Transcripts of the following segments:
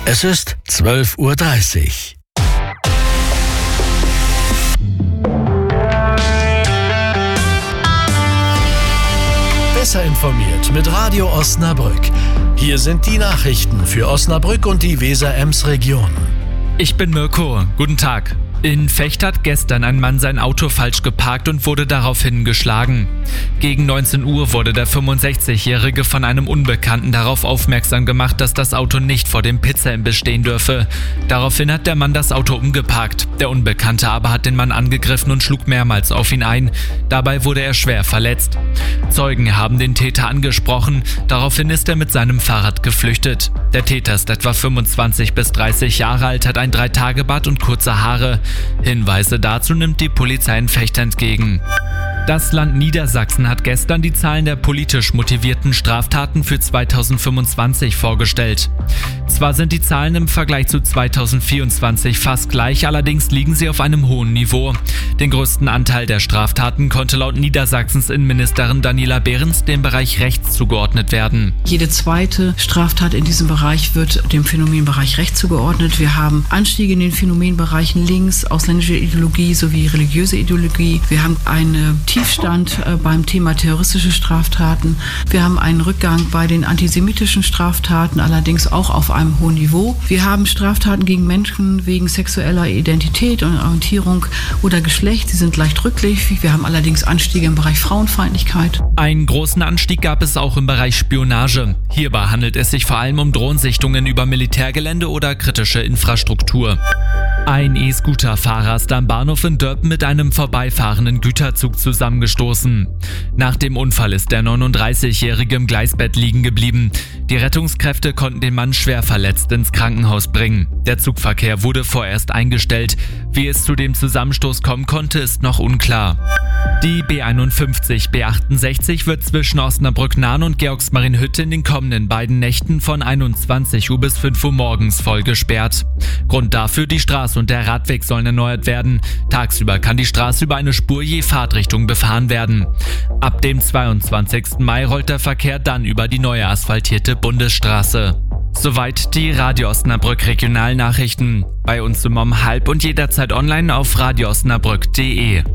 Es ist 12:30 Uhr. Besser informiert mit Radio Osnabrück. Hier sind die Nachrichten für Osnabrück und die Weser-Ems-Region. Ich bin Mirko. Guten Tag. In Fecht hat gestern ein Mann sein Auto falsch geparkt und wurde daraufhin geschlagen. Gegen 19 Uhr wurde der 65-Jährige von einem Unbekannten darauf aufmerksam gemacht, dass das Auto nicht vor dem Pizzaimbiss stehen dürfe. Daraufhin hat der Mann das Auto umgeparkt. Der Unbekannte aber hat den Mann angegriffen und schlug mehrmals auf ihn ein. Dabei wurde er schwer verletzt. Zeugen haben den Täter angesprochen. Daraufhin ist er mit seinem Fahrrad geflüchtet. Der Täter ist etwa 25 bis 30 Jahre alt, hat ein 3-Tage-Bart und kurze Haare. Hinweise dazu nimmt die Polizei in Fecht entgegen. Das Land Niedersachsen hat gestern die Zahlen der politisch motivierten Straftaten für 2025 vorgestellt. Zwar sind die Zahlen im Vergleich zu 2024 fast gleich, allerdings liegen sie auf einem hohen Niveau. Den größten Anteil der Straftaten konnte laut Niedersachsens Innenministerin Daniela Behrens dem Bereich Rechts zugeordnet werden. Jede zweite Straftat in diesem Bereich wird dem Phänomenbereich Rechts zugeordnet. Wir haben Anstiege in den Phänomenbereichen links, ausländische Ideologie sowie religiöse Ideologie. Wir haben einen Tiefstand beim Thema terroristische Straftaten. Wir haben einen Rückgang bei den antisemitischen Straftaten, allerdings auch auf einem hohen Niveau. Wir haben Straftaten gegen Menschen wegen sexueller Identität und Orientierung oder Geschlecht. Sie sind leicht rückläufig. Wir haben allerdings Anstiege im Bereich Frauenfeindlichkeit. Einen großen Anstieg gab es auch im Bereich Spionage. Hierbei handelt es sich vor allem um Drohnensichtungen über Militärgelände oder kritische Infrastruktur. Ein E-Scooter-Fahrer ist am Bahnhof in Dörpen mit einem vorbeifahrenden Güterzug zusammengestoßen. Nach dem Unfall ist der 39-Jährige im Gleisbett liegen geblieben. Die Rettungskräfte konnten den Mann schwer verletzt ins Krankenhaus bringen. Der Zugverkehr wurde vorerst eingestellt. Wie es zu dem Zusammenstoß kommen konnte, ist noch unklar. Die B51, B68 wird zwischen Osnabrück-Nahen und Georgsmarienhütte in den kommenden beiden Nächten von 21 Uhr bis 5 Uhr morgens voll gesperrt. Grund dafür: die Straße und der Radweg sollen erneuert werden. Tagsüber kann die Straße über eine Spur je Fahrtrichtung befahren werden. Ab dem 22. Mai rollt der Verkehr dann über die neue asphaltierte Bundesstraße. Soweit die Radio Osnabrück Regionalnachrichten. Bei uns um 12:30 und jederzeit online auf radioosnabrück.de.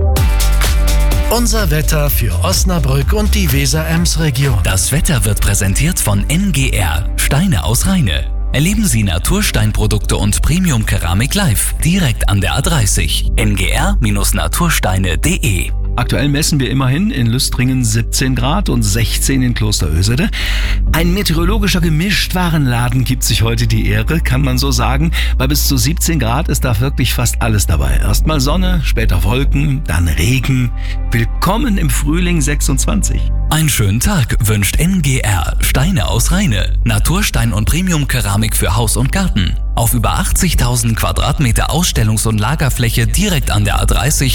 Unser Wetter für Osnabrück und die Weser-Ems-Region. Das Wetter wird präsentiert von NGR, Steine aus Rheine. Erleben Sie Natursteinprodukte und Premium-Keramik live, direkt an der A30. ngr-natursteine.de. Aktuell messen wir immerhin in Lüstringen 17 Grad und 16 in Klosterösede. Ein meteorologischer Gemischtwarenladen gibt sich heute die Ehre, kann man so sagen. Bei bis zu 17 Grad ist da wirklich fast alles dabei. Erstmal Sonne, später Wolken, dann Regen. Willkommen im Frühling 26. Einen schönen Tag wünscht NGR, Steine aus Rheine. Naturstein und Premium-Keramik für Haus und Garten. Auf über 80.000 Quadratmeter Ausstellungs- und Lagerfläche direkt an der A30.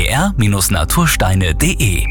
ngr-natursteine.de.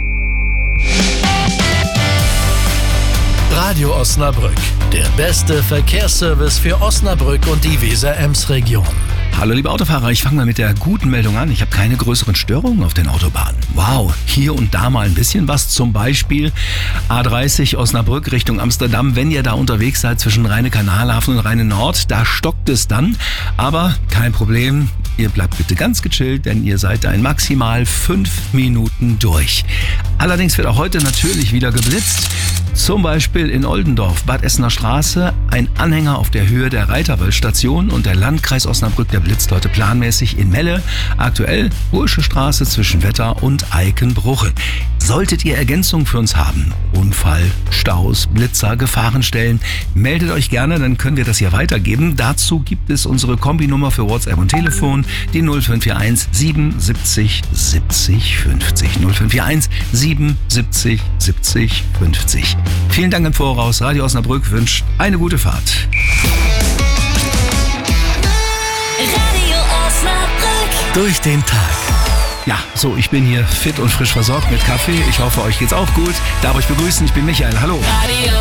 Radio Osnabrück, der beste Verkehrsservice für Osnabrück und die Weser-Ems-Region. Hallo liebe Autofahrer, ich fange mal mit der guten Meldung an. Ich habe keine größeren Störungen auf den Autobahnen. Wow, hier und da mal ein bisschen was. Zum Beispiel A30 Osnabrück Richtung Amsterdam. Wenn ihr da unterwegs seid zwischen Rheine-Kanalhafen und Rheine-Nord, da stockt es dann. Aber kein Problem, ihr bleibt bitte ganz gechillt, denn ihr seid da in maximal 5 Minuten durch. Allerdings wird auch heute natürlich wieder geblitzt. Zum Beispiel in Oldendorf, Bad Essener Straße, ein Anhänger auf der Höhe der Reiterwöll-Station und der Landkreis Osnabrück, der blitzt heute planmäßig in Melle. Aktuell Bursche Straße zwischen Wetter und Eikenbruche. Solltet ihr Ergänzungen für uns haben, Unfall, Staus, Blitzer, Gefahrenstellen, meldet euch gerne, dann können wir das hier weitergeben. Dazu gibt es unsere Kombinummer für WhatsApp und Telefon, die 0541 77 70 50. 0541 77 70 50. Vielen Dank im Voraus. Radio Osnabrück wünscht eine gute Fahrt. Radio Osnabrück. Durch den Tag. Ja, so, ich bin hier fit und frisch versorgt mit Kaffee. Ich hoffe, euch geht's auch gut. Darf euch begrüßen, ich bin Michael. Hallo. Radio